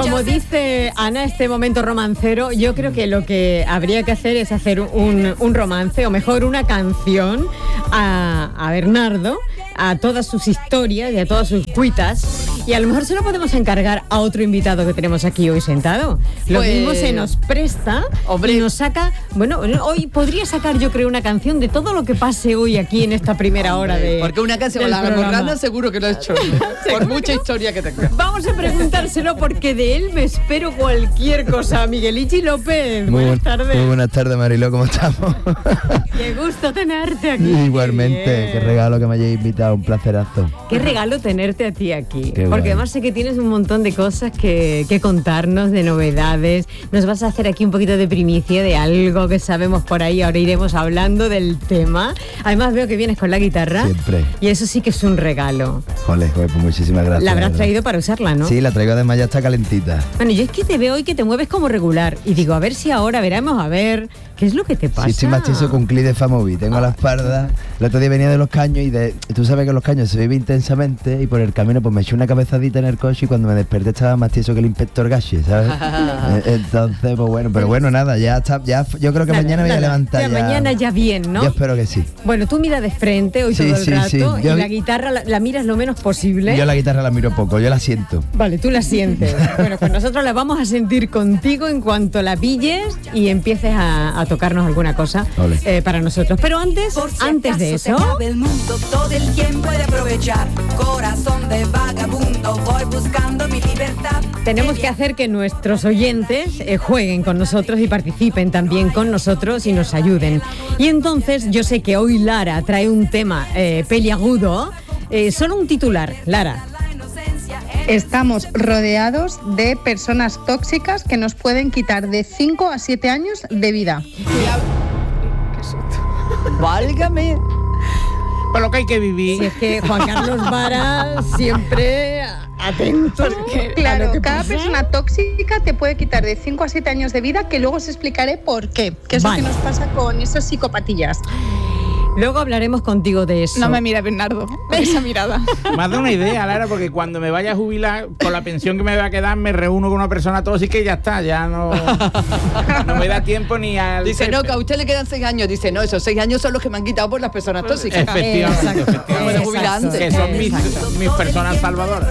Como dice Ana, este momento romancero, yo creo que lo que habría que hacer es hacer un romance, o mejor una canción a Bernardo, a todas sus historias y a todas sus cuitas, y a lo mejor se lo podemos encargar a otro invitado que tenemos aquí hoy sentado. Lo mismo se nos presta, hombre, y nos saca, bueno, hoy podría sacar yo creo una canción de todo lo que pase hoy aquí en esta primera hora de... Porque una canción con la Almorrana seguro que lo ha hecho, por mucha historia que tenga. Vamos a preguntárselo porque de él me espero cualquier cosa. Miguelichi López, buenas tardes. Muy buenas tardes, Mariló, ¿cómo estamos? Qué gusto tenerte aquí. Igualmente, qué regalo que me hayáis invitado, un placerazo. Qué regalo tenerte a ti aquí. Qué porque guay. además sé que tienes un montón de cosas que contarnos, de novedades. Nos vas a hacer aquí un poquito de primicia de algo que sabemos por ahí. Ahora iremos hablando del tema. Además veo que vienes con la guitarra. Siempre. Y eso sí que es un regalo. Joder, pues muchísimas gracias. La habrás traído para usarla, ¿no? Sí, la traigo, además ya está calentita. Bueno, yo es que te veo hoy que te mueves como regular. Y digo, a ver si ahora veremos, a ver, ¿qué es lo que te pasa? Sí, estoy machizo con clic de Famovi. Tengo la espalda. El otro día venía de Los Caños y tú sabes que en Los Caños se vive intensamente, y por el camino pues me eché una cabezadita en el coche y cuando me desperté estaba más tieso que el inspector Gashi, ¿sabes? Entonces, pues bueno, pero bueno, nada, ya está, ya yo creo que mañana me voy a levantar. Ya mañana ya bien, ¿no? Yo espero que sí. Bueno, tú mira de frente hoy Sí, todo el sí, rato, sí. y Yo- la guitarra la miras lo menos posible. Yo la guitarra la miro poco, yo la siento. Vale, tú la sientes. Bueno, pues nosotros la vamos a sentir contigo en cuanto la pilles y empieces a tocarnos alguna cosa para nosotros. Pero antes de eso... El mundo todo el tiempo de aprovechar. Corazón de vagabundo, voy buscando mi libertad. Tenemos que hacer que nuestros oyentes jueguen con nosotros y participen también con nosotros y nos ayuden. Y entonces yo sé que hoy Lara trae un tema peliagudo. Solo un titular, Lara. Estamos rodeados de personas tóxicas que nos pueden quitar de 5 a 7 años de vida. Válgame. Por lo que hay que vivir. Si es que Juan Carlos Vara siempre atento. Claro, cada persona tóxica te puede quitar de 5 a 7 años de vida, que luego os explicaré por qué. Que es lo que nos pasa con esos psicopatillas. Luego hablaremos contigo de eso. No me mira Bernardo con esa mirada. Me has dado una idea, Lara, porque cuando me vaya a jubilar, con la pensión que me va a quedar, me reúno con una persona tóxica y ya está, ya no me da tiempo ni al... Dice, no, que a usted le quedan 6 años. Dice, no, esos 6 años son los que me han quitado por las personas tóxicas. Efectivamente. Me jubilé antes. Que son mis personas salvadoras.